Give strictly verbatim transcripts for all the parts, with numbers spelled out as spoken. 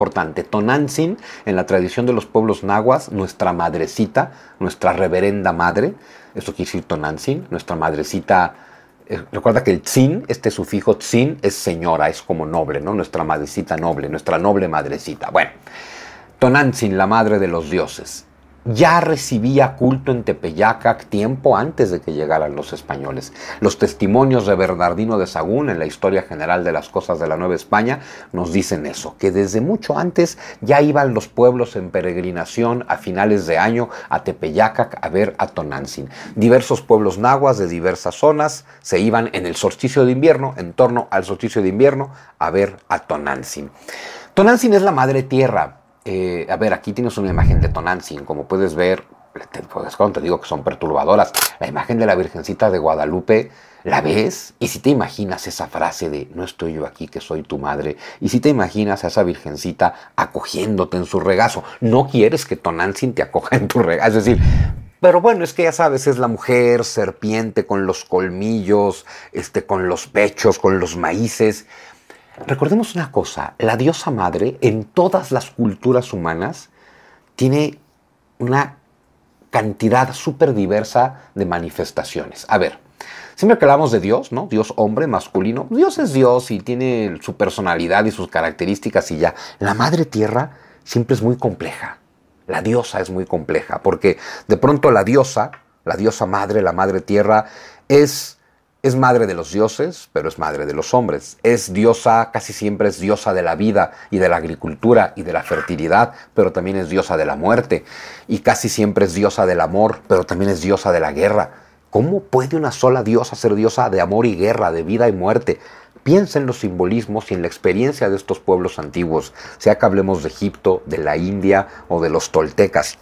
Importante. Tonantzin, en la tradición de los pueblos nahuas, nuestra madrecita, nuestra reverenda madre, eso quiere decir Tonantzin, nuestra madrecita. Eh, recuerda que el tzin, este sufijo tzin, es señora, es como noble, ¿no? Nuestra madrecita noble, nuestra noble madrecita. Bueno, Tonantzin, la madre de los dioses, ya recibía culto en Tepeyacac tiempo antes de que llegaran los españoles. Los testimonios de Bernardino de Sahagún en la Historia General de las Cosas de la Nueva España nos dicen eso, que desde mucho antes ya iban los pueblos en peregrinación a finales de año a Tepeyacac a ver a Tonantzin. Diversos pueblos nahuas de diversas zonas se iban en el solsticio de invierno, en torno al solsticio de invierno, a ver a Tonantzin. Tonantzin es la madre tierra. Eh, a ver, aquí tienes una imagen de Tonantzin, como puedes ver, te, pues, cuando te digo que son perturbadoras, la imagen de la Virgencita de Guadalupe, la ves, y si te imaginas esa frase de no estoy yo aquí que soy tu madre, y si te imaginas a esa Virgencita acogiéndote en su regazo, no quieres que Tonantzin te acoja en tu regazo, es decir, pero bueno, es que ya sabes, es la mujer serpiente con los colmillos, este, con los pechos, con los maíces. Recordemos una cosa, la diosa madre en todas las culturas humanas tiene una cantidad súper diversa de manifestaciones. A ver, siempre que hablamos de Dios, ¿no? Dios hombre, masculino, Dios es Dios y tiene su personalidad y sus características y ya. La madre tierra siempre es muy compleja, la diosa es muy compleja, porque de pronto la diosa, la diosa madre, la madre tierra, es... Es madre de los dioses, pero es madre de los hombres. Es diosa, casi siempre es diosa de la vida y de la agricultura y de la fertilidad, pero también es diosa de la muerte. Y casi siempre es diosa del amor, pero también es diosa de la guerra. ¿Cómo puede una sola diosa ser diosa de amor y guerra, de vida y muerte? Piensa en los simbolismos y en la experiencia de estos pueblos antiguos, sea que hablemos de Egipto, de la India o de los toltecas.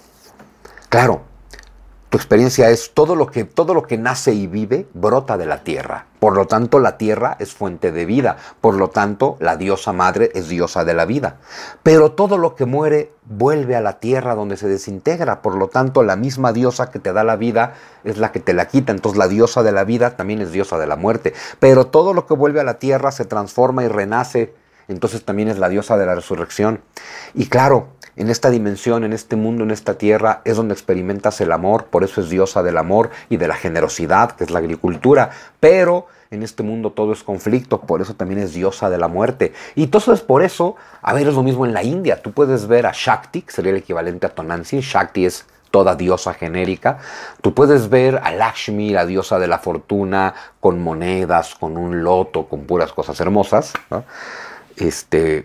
Claro, tu experiencia es todo lo que, todo lo que nace y vive brota de la tierra. Por lo tanto, la tierra es fuente de vida. Por lo tanto, la diosa madre es diosa de la vida. Pero todo lo que muere vuelve a la tierra donde se desintegra. Por lo tanto, la misma diosa que te da la vida es la que te la quita. Entonces, la diosa de la vida también es diosa de la muerte. Pero todo lo que vuelve a la tierra se transforma y renace. Entonces, también es la diosa de la resurrección. Y claro, en esta dimensión, en este mundo, en esta tierra, es donde experimentas el amor, por eso es diosa del amor y de la generosidad, que es la agricultura. Pero en este mundo todo es conflicto, por eso también es diosa de la muerte. Y entonces por eso, a ver, es lo mismo en la India. Tú puedes ver a Shakti, que sería el equivalente a Tonantzin. Shakti es toda diosa genérica. Tú puedes ver a Lakshmi, la diosa de la fortuna, con monedas, con un loto, con puras cosas hermosas, ¿no? Este...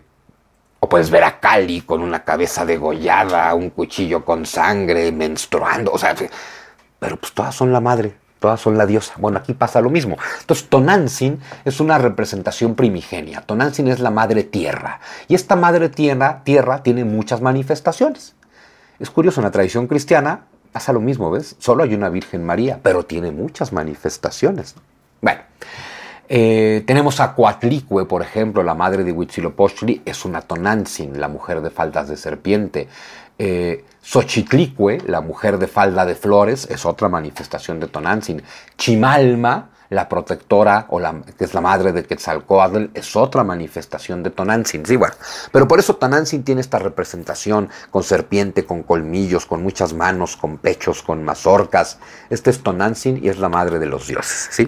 O puedes ver a Kali con una cabeza degollada, un cuchillo con sangre, menstruando. O sea, pero pues todas son la madre, todas son la diosa. Bueno, aquí pasa lo mismo. Entonces, Tonantzin es una representación primigenia. Tonantzin es la madre tierra. Y esta madre tierra, tierra tiene muchas manifestaciones. Es curioso, en la tradición cristiana pasa lo mismo, ¿ves? Solo hay una Virgen María, pero tiene muchas manifestaciones, ¿no? Bueno. Eh, tenemos a Coatlicue, por ejemplo, la madre de Huitzilopochtli, es una Tonantzin, la mujer de faldas de serpiente. Eh, Xochitlicue, la mujer de falda de flores, es otra manifestación de Tonantzin. Chimalma, la protectora, o la, que es la madre de Quetzalcóatl, es otra manifestación de Tonantzin. Sí, bueno, pero por eso Tonantzin tiene esta representación con serpiente, con colmillos, con muchas manos, con pechos, con mazorcas. Este es Tonantzin y es la madre de los dioses, ¿sí?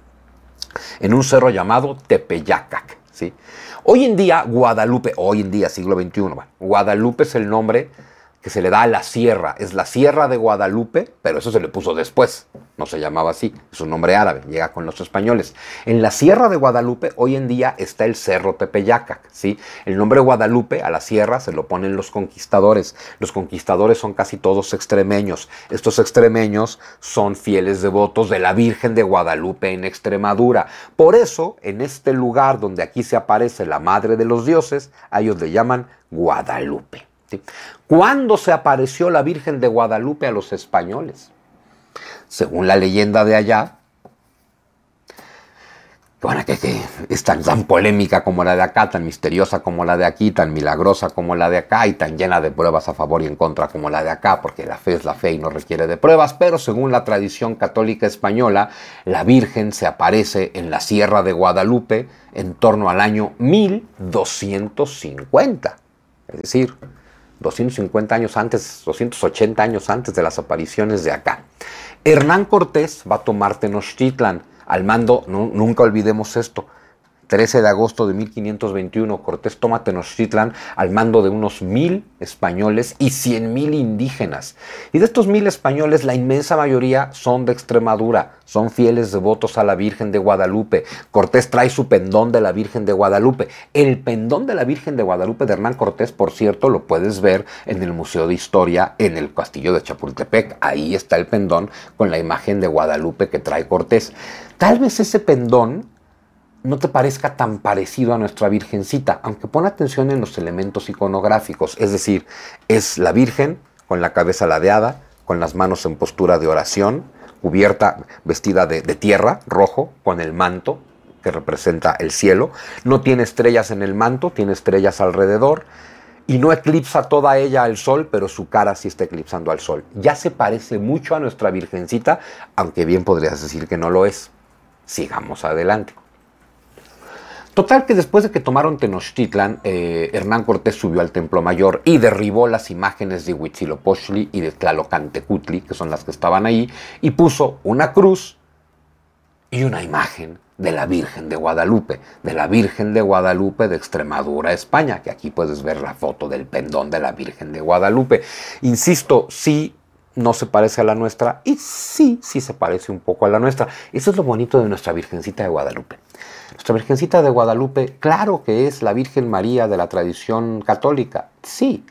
En un cerro llamado Tepeyacac, ¿sí? Hoy en día, Guadalupe, hoy en día, siglo veintiuno, bueno, Guadalupe es el nombre que se le da a la sierra. Es la Sierra de Guadalupe, pero eso se le puso después. No se llamaba así, es un nombre árabe, llega con los españoles. En la Sierra de Guadalupe, hoy en día, está el Cerro Tepeyacac, ¿sí? El nombre Guadalupe a la sierra se lo ponen los conquistadores. Los conquistadores son casi todos extremeños. Estos extremeños son fieles devotos de la Virgen de Guadalupe en Extremadura. Por eso, en este lugar donde aquí se aparece la Madre de los Dioses, a ellos le llaman Guadalupe. ¿Cuándo se apareció la Virgen de Guadalupe a los españoles? Según la leyenda de allá, bueno, que, que es tan, tan polémica como la de acá, tan misteriosa como la de aquí, tan milagrosa como la de acá y tan llena de pruebas a favor y en contra como la de acá, porque la fe es la fe y no requiere de pruebas, pero según la tradición católica española, la Virgen se aparece en la Sierra de Guadalupe en torno al año mil doscientos cincuenta. es decir, doscientos cincuenta años antes, doscientos ochenta años antes de las apariciones de acá. Hernán Cortés va a tomar Tenochtitlan al mando, no, nunca olvidemos esto, trece de agosto de mil quinientos veintiuno, Cortés toma Tenochtitlan al mando de unos mil españoles y cien mil indígenas. Y de estos mil españoles, la inmensa mayoría son de Extremadura, son fieles devotos a la Virgen de Guadalupe. Cortés trae su pendón de la Virgen de Guadalupe. El pendón de la Virgen de Guadalupe de Hernán Cortés, por cierto, lo puedes ver en el Museo de Historia, en el Castillo de Chapultepec. Ahí está el pendón con la imagen de Guadalupe que trae Cortés. Tal vez ese pendón no te parezca tan parecido a nuestra Virgencita, aunque pon atención en los elementos iconográficos, es decir, es la Virgen con la cabeza ladeada, con las manos en postura de oración, cubierta, vestida de, de tierra, rojo, con el manto que representa el cielo, no tiene estrellas en el manto, tiene estrellas alrededor, y no eclipsa toda ella al sol, pero su cara sí está eclipsando al sol. Ya se parece mucho a nuestra Virgencita, aunque bien podrías decir que no lo es. Sigamos adelante. Total que después de que tomaron Tenochtitlan, eh, Hernán Cortés subió al Templo Mayor y derribó las imágenes de Huitzilopochtli y de Tlalocantecutli, que son las que estaban ahí, y puso una cruz y una imagen de la Virgen de Guadalupe, de la Virgen de Guadalupe de Extremadura, España, que aquí puedes ver la foto del pendón de la Virgen de Guadalupe. Insisto, sí, no se parece a la nuestra, y sí, sí se parece un poco a la nuestra. Eso es lo bonito de nuestra Virgencita de Guadalupe. Nuestra Virgencita de Guadalupe, claro que es la Virgen María de la tradición católica, sí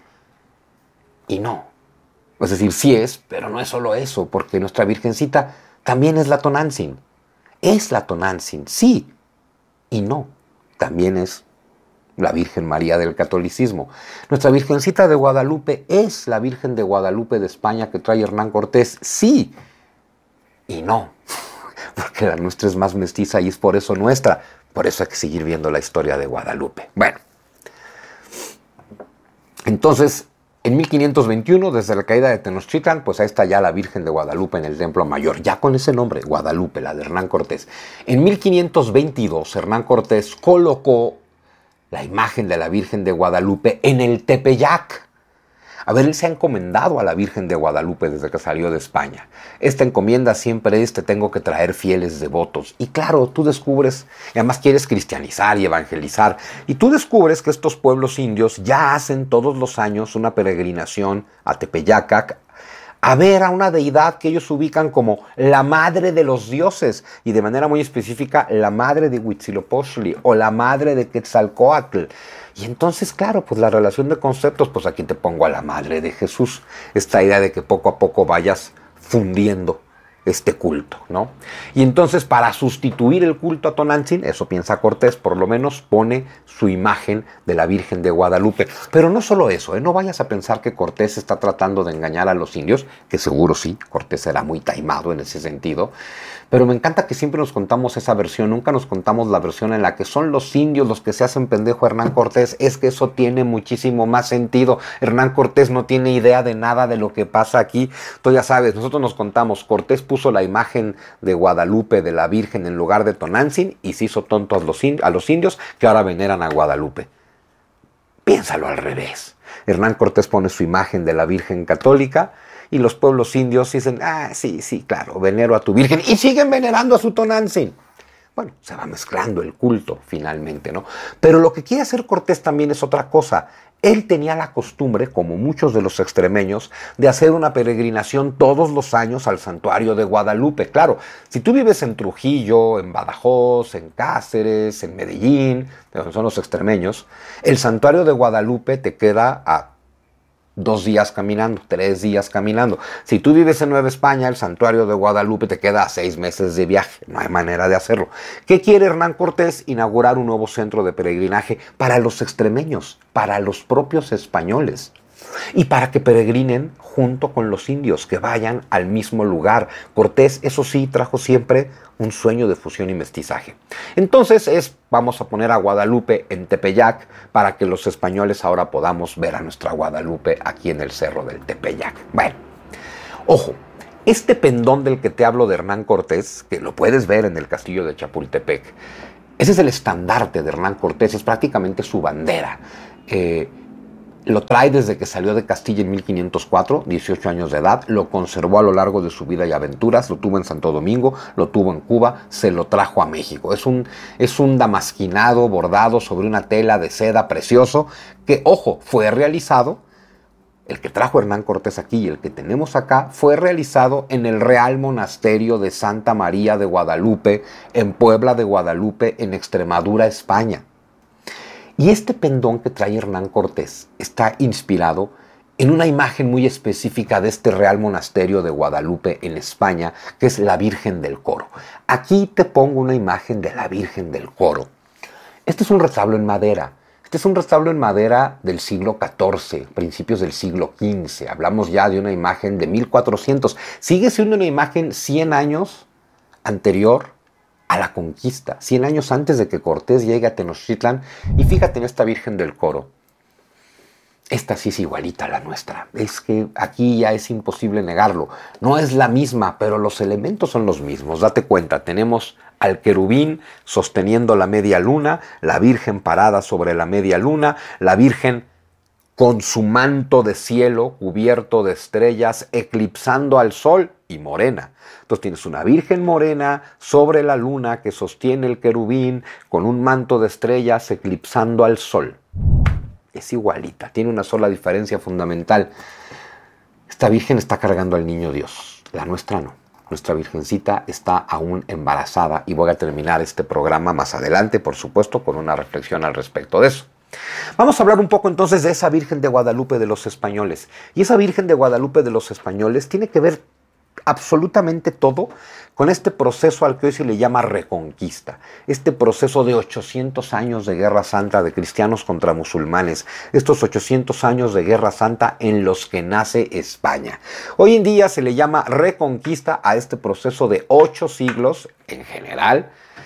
y no. Es decir, sí es, pero no es solo eso, porque nuestra Virgencita también es la Tonantzin. Es la Tonantzin, sí y no. También es la Virgen María del catolicismo. Nuestra Virgencita de Guadalupe es la Virgen de Guadalupe de España que trae Hernán Cortés, sí y no. Porque la nuestra es más mestiza y es por eso nuestra. Por eso hay que seguir viendo la historia de Guadalupe. Bueno, entonces, en mil quinientos veintiuno, desde la caída de Tenochtitlan, pues ahí está ya la Virgen de Guadalupe en el Templo Mayor, ya con ese nombre, Guadalupe, la de Hernán Cortés. En mil quinientos veintidós, Hernán Cortés colocó la imagen de la Virgen de Guadalupe en el Tepeyac. A ver, él se ha encomendado a la Virgen de Guadalupe desde que salió de España. Esta encomienda siempre es: te tengo que traer fieles devotos. Y claro, tú descubres, y además quieres cristianizar y evangelizar, y tú descubres que estos pueblos indios ya hacen todos los años una peregrinación a Tepeyac a ver a una deidad que ellos ubican como la madre de los dioses, y de manera muy específica, la madre de Huitzilopochtli o la madre de Quetzalcóatl. Y entonces, claro, pues la relación de conceptos, pues aquí te pongo a la madre de Jesús. Esta idea de que poco a poco vayas fundiendo este culto, ¿no? Y entonces, para sustituir el culto a Tonantzin, eso piensa Cortés, por lo menos pone su imagen de la Virgen de Guadalupe. Pero no solo eso, ¿eh? No vayas a pensar que Cortés está tratando de engañar a los indios, que seguro sí, Cortés era muy taimado en ese sentido. Pero me encanta que siempre nos contamos esa versión, nunca nos contamos la versión en la que son los indios los que se hacen pendejo a Hernán Cortés. Es que eso tiene muchísimo más sentido. Hernán Cortés no tiene idea de nada de lo que pasa aquí. Tú ya sabes, nosotros nos contamos, Cortés puso la imagen de Guadalupe, de la Virgen, en lugar de Tonantzin, y se hizo tonto a los, a los indios que ahora veneran a Guadalupe. Piénsalo al revés. Hernán Cortés pone su imagen de la Virgen católica, y los pueblos indios dicen: ah, sí, sí, claro, venero a tu Virgen, y siguen venerando a su Tonantzin. Bueno, se va mezclando el culto finalmente, ¿no? Pero lo que quiere hacer Cortés también es otra cosa. Él tenía la costumbre, como muchos de los extremeños, de hacer una peregrinación todos los años al santuario de Guadalupe. Claro, si tú vives en Trujillo, en Badajoz, en Cáceres, en Medellín, donde son los extremeños, el santuario de Guadalupe te queda a dos días caminando, tres días caminando. Si tú vives en Nueva España, el santuario de Guadalupe te queda a seis meses de viaje. No hay manera de hacerlo. ¿Qué quiere Hernán Cortés? Inaugurar un nuevo centro de peregrinaje para los extremeños, para los propios españoles, y para que peregrinen junto con los indios, que vayan al mismo lugar. Cortés, eso sí, trajo siempre un sueño de fusión y mestizaje. Entonces es, vamos a poner a Guadalupe en Tepeyac para que los españoles ahora podamos ver a nuestra Guadalupe aquí en el cerro del Tepeyac. Bueno, ojo, este pendón del que te hablo de Hernán Cortés, que lo puedes ver en el castillo de Chapultepec, ese es el estandarte de Hernán Cortés, es prácticamente su bandera. Eh, Lo trae desde que salió de Castilla en mil quinientos cuatro, dieciocho años de edad, lo conservó a lo largo de su vida y aventuras, lo tuvo en Santo Domingo, lo tuvo en Cuba, se lo trajo a México. Es un, es un damasquinado bordado sobre una tela de seda precioso que, ojo, fue realizado, el que trajo Hernán Cortés aquí y el que tenemos acá, fue realizado en el Real Monasterio de Santa María de Guadalupe, en Puebla de Guadalupe, en Extremadura, España. Y este pendón que trae Hernán Cortés está inspirado en una imagen muy específica de este Real Monasterio de Guadalupe en España, que es la Virgen del Coro. Aquí te pongo una imagen de la Virgen del Coro. Este es un retablo en madera. Este es un retablo en madera del siglo catorce, principios del siglo quince. Hablamos ya de una imagen de mil cuatrocientos. Sigue siendo una imagen cien años anterior a la conquista, cien años antes de que Cortés llegue a Tenochtitlan. Y fíjate en esta Virgen del Coro. Esta sí es igualita a la nuestra. Es que aquí ya es imposible negarlo. No es la misma, pero los elementos son los mismos. Date cuenta, tenemos al querubín sosteniendo la media luna, la Virgen parada sobre la media luna, la Virgen con su manto de cielo cubierto de estrellas, eclipsando al sol y morena. Entonces tienes una Virgen morena sobre la luna que sostiene el querubín con un manto de estrellas eclipsando al sol. Es igualita, tiene una sola diferencia fundamental. Esta Virgen está cargando al niño Dios, la nuestra no. Nuestra Virgencita está aún embarazada y voy a terminar este programa más adelante, por supuesto, con una reflexión al respecto de eso. Vamos a hablar un poco entonces de esa Virgen de Guadalupe de los españoles. Y esa Virgen de Guadalupe de los españoles tiene que ver absolutamente todo con este proceso al que hoy se le llama Reconquista, este proceso de ochocientos años de Guerra Santa de cristianos contra musulmanes, estos ochocientos años de Guerra Santa en los que nace España. Hoy en día se le llama Reconquista a este proceso de ocho siglos en general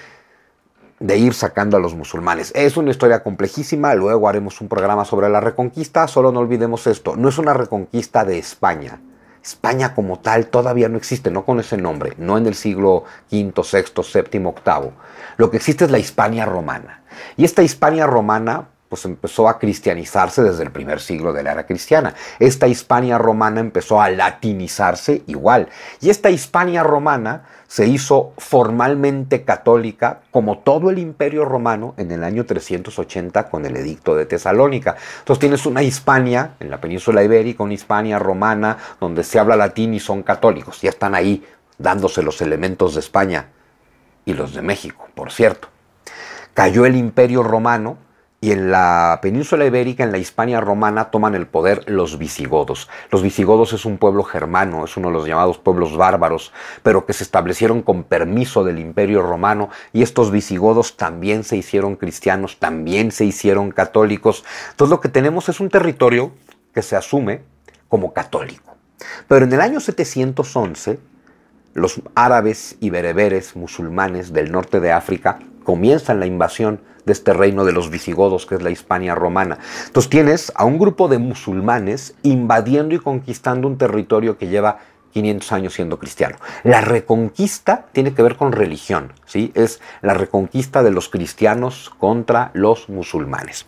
de ir sacando a los musulmanes. Es una historia complejísima, luego haremos un programa sobre la Reconquista, solo no olvidemos esto, no es una reconquista de España. España como tal todavía no existe, no con ese nombre, no en el siglo quinto, sexto, séptimo, octavo. Lo que existe es la Hispania romana. Y esta Hispania romana pues empezó a cristianizarse desde el primer siglo de la era cristiana. Esta Hispania romana empezó a latinizarse igual. Y esta Hispania romana se hizo formalmente católica como todo el Imperio Romano en el año trescientos ochenta con el Edicto de Tesalónica. Entonces tienes una Hispania en la península ibérica, una Hispania romana donde se habla latín y son católicos. Ya están ahí dándose los elementos de España y los de México, por cierto. Cayó el Imperio Romano. Y en la península ibérica, en la Hispania romana, toman el poder los visigodos. Los visigodos es un pueblo germano, es uno de los llamados pueblos bárbaros, pero que se establecieron con permiso del Imperio Romano, y estos visigodos también se hicieron cristianos, también se hicieron católicos. Entonces lo que tenemos es un territorio que se asume como católico. Pero en el año setecientos once, los árabes y bereberes musulmanes del norte de África comienzan la invasión de este reino de los visigodos, que es la Hispania romana. Entonces tienes a un grupo de musulmanes invadiendo y conquistando un territorio que lleva quinientos años siendo cristiano. La reconquista tiene que ver con religión, ¿sí? Es la reconquista de los cristianos contra los musulmanes.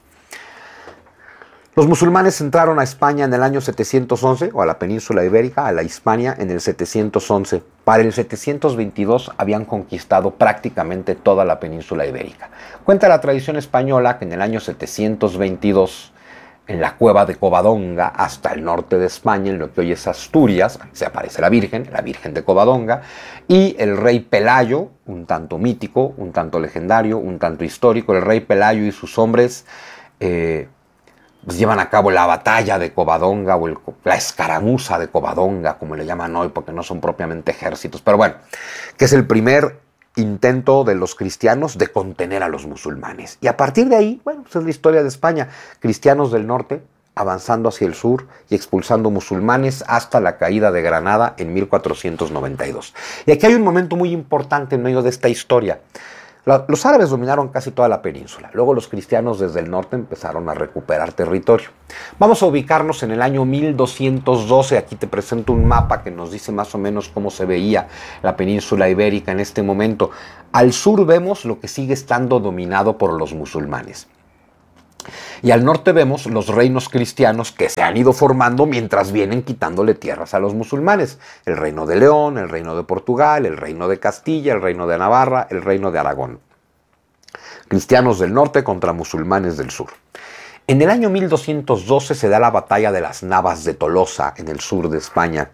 Los musulmanes entraron a España en el año setecientos once, o a la península ibérica, a la Hispania, en el setecientos once. Para el setecientos veintidós habían conquistado prácticamente toda la península ibérica. Cuenta la tradición española que en el año setecientos veintidós, en la cueva de Covadonga, hasta el norte de España, en lo que hoy es Asturias, se aparece la Virgen, la Virgen de Covadonga, y el rey Pelayo, un tanto mítico, un tanto legendario, un tanto histórico, el rey Pelayo y sus hombres eh, pues llevan a cabo la batalla de Covadonga o el, la escaramuza de Covadonga, como le llaman hoy, porque no son propiamente ejércitos, pero bueno, que es el primer intento de los cristianos de contener a los musulmanes. Y a partir de ahí, bueno, esa es la historia de España, cristianos del norte avanzando hacia el sur y expulsando musulmanes hasta la caída de Granada en mil cuatrocientos noventa y dos. Y aquí hay un momento muy importante en medio de esta historia. Los árabes dominaron casi toda la península. Luego los cristianos desde el norte empezaron a recuperar territorio. Vamos a ubicarnos en el año mil doscientos doce. Aquí te presento un mapa que nos dice más o menos cómo se veía la península ibérica en este momento. Al sur vemos lo que sigue estando dominado por los musulmanes. Y al norte vemos los reinos cristianos que se han ido formando mientras vienen quitándole tierras a los musulmanes. El reino de León, el reino de Portugal, el reino de Castilla, el reino de Navarra, el reino de Aragón. Cristianos del norte contra musulmanes del sur. En el año mil doscientos doce se da la batalla de las Navas de Tolosa en el sur de España.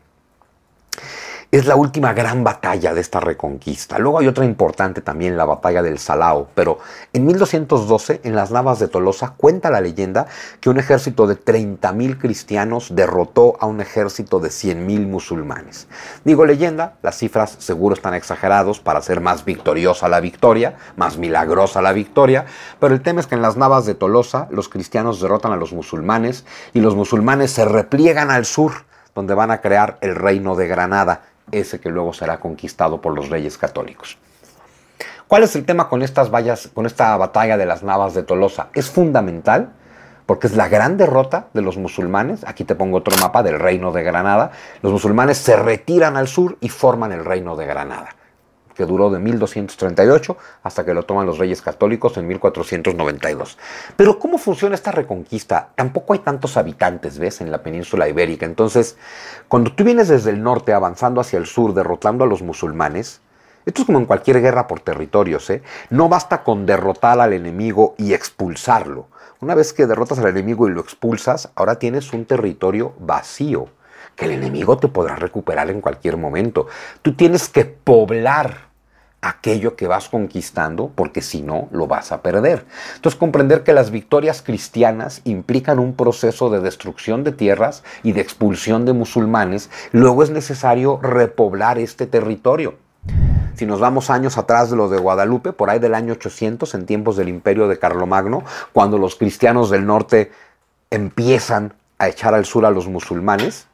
Es la última gran batalla de esta reconquista. Luego hay otra importante también, la batalla del Salao. Pero en mil doscientos doce, en las Navas de Tolosa, cuenta la leyenda que un ejército de treinta mil cristianos derrotó a un ejército de cien mil musulmanes. Digo leyenda, las cifras seguro están exageradas para hacer más victoriosa la victoria, más milagrosa la victoria, pero el tema es que en las Navas de Tolosa los cristianos derrotan a los musulmanes y los musulmanes se repliegan al sur, donde van a crear el reino de Granada, ese que luego será conquistado por los reyes católicos. ¿Cuál es el tema con estas vallas, con esta batalla de las Navas de Tolosa? Es fundamental porque es la gran derrota de los musulmanes. Aquí te pongo otro mapa del reino de Granada. Los musulmanes se retiran al sur y forman el reino de Granada, que duró de mil doscientos treinta y ocho hasta que lo toman los reyes católicos en mil cuatrocientos noventa y dos. Pero ¿cómo funciona esta reconquista? Tampoco hay tantos habitantes, ¿ves?, en la península ibérica. Entonces, cuando tú vienes desde el norte avanzando hacia el sur, derrotando a los musulmanes, esto es como en cualquier guerra por territorios, ¿eh? No basta con derrotar al enemigo y expulsarlo. Una vez que derrotas al enemigo y lo expulsas, ahora tienes un territorio vacío, que el enemigo te podrá recuperar en cualquier momento. Tú tienes que poblar aquello que vas conquistando, porque si no, lo vas a perder. Entonces, comprender que las victorias cristianas implican un proceso de destrucción de tierras y de expulsión de musulmanes, luego es necesario repoblar este territorio. Si nos vamos años atrás de lo de Guadalupe, por ahí del año ochocientos, en tiempos del imperio de Carlomagno, cuando los cristianos del norte empiezan a echar al sur a los musulmanes,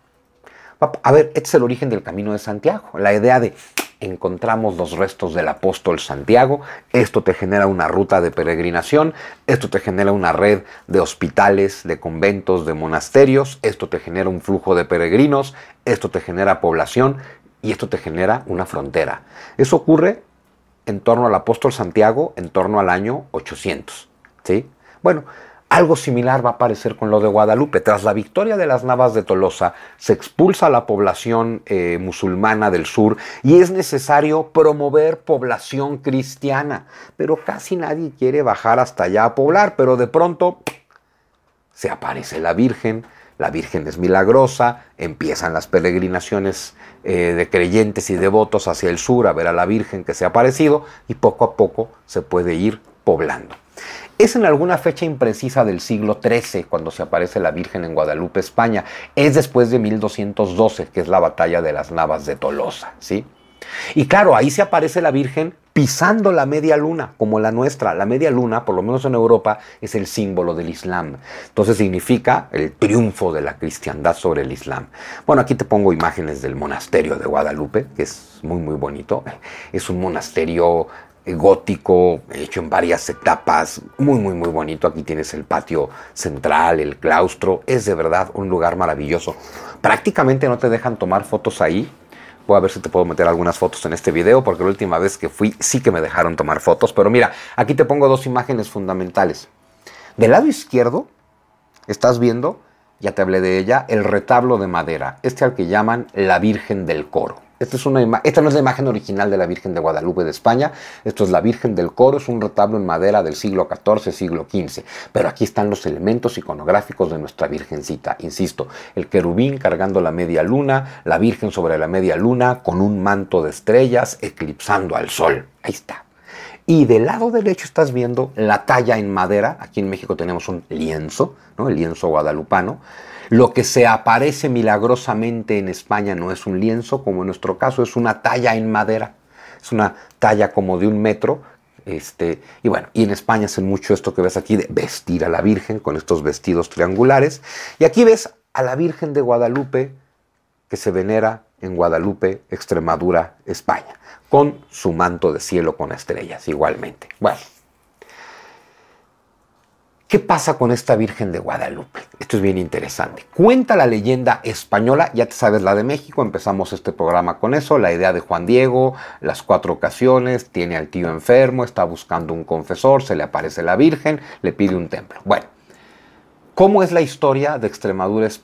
a ver, este es el origen del Camino de Santiago. La idea de encontramos los restos del apóstol Santiago, esto te genera una ruta de peregrinación, esto te genera una red de hospitales, de conventos, de monasterios, esto te genera un flujo de peregrinos, esto te genera población y esto te genera una frontera. Eso ocurre en torno al apóstol Santiago, en torno al año ochocientos, ¿sí? Bueno, algo similar va a aparecer con lo de Guadalupe. Tras la victoria de las Navas de Tolosa, se expulsa a la población eh, musulmana del sur y es necesario promover población cristiana. Pero casi nadie quiere bajar hasta allá a poblar, pero de pronto se aparece la Virgen, la Virgen es milagrosa, empiezan las peregrinaciones eh, de creyentes y devotos hacia el sur a ver a la Virgen que se ha aparecido y poco a poco se puede ir poblando. Es en alguna fecha imprecisa del siglo trece cuando se aparece la Virgen en Guadalupe, España. Es después de mil doscientos doce, que es la batalla de las Navas de Tolosa, ¿sí? Y claro, ahí se aparece la Virgen pisando la media luna, como la nuestra. La media luna, por lo menos en Europa, es el símbolo del Islam. Entonces significa el triunfo de la cristiandad sobre el Islam. Bueno, aquí te pongo imágenes del monasterio de Guadalupe, que es muy, muy bonito. Es un monasterio gótico, hecho en varias etapas, muy, muy, muy bonito. Aquí tienes el patio central, el claustro. Es de verdad un lugar maravilloso. Prácticamente no te dejan tomar fotos ahí. Voy a ver si te puedo meter algunas fotos en este video, porque la última vez que fui sí que me dejaron tomar fotos. Pero mira, aquí te pongo dos imágenes fundamentales. Del lado izquierdo, estás viendo, ya te hablé de ella, el retablo de madera. Este al que llaman la Virgen del Coro. Esta, es una Esta no es la imagen original de la Virgen de Guadalupe de España. Esto es la Virgen del Coro, es un retablo en madera del siglo catorce, siglo quince. Pero aquí están los elementos iconográficos de nuestra Virgencita. Insisto, el querubín cargando la media luna, la Virgen sobre la media luna con un manto de estrellas eclipsando al sol. Ahí está. Y del lado derecho estás viendo la talla en madera. Aquí en México tenemos un lienzo, ¿no? El lienzo guadalupano. Lo que se aparece milagrosamente en España no es un lienzo, como en nuestro caso es una talla en madera. Es una talla como de un metro. Este, y bueno, y en España hacen mucho esto que ves aquí de vestir a la Virgen con estos vestidos triangulares. Y aquí ves a la Virgen de Guadalupe que se venera en Guadalupe, Extremadura, España, con su manto de cielo con estrellas igualmente. Bueno. ¿Qué pasa con esta Virgen de Guadalupe? Esto es bien interesante. Cuenta la leyenda española, ya te sabes la de México, empezamos este programa con eso, la idea de Juan Diego, las cuatro ocasiones, tiene al tío enfermo, está buscando un confesor, se le aparece la Virgen, le pide un templo. Bueno, ¿Cómo es la historia de Extremadura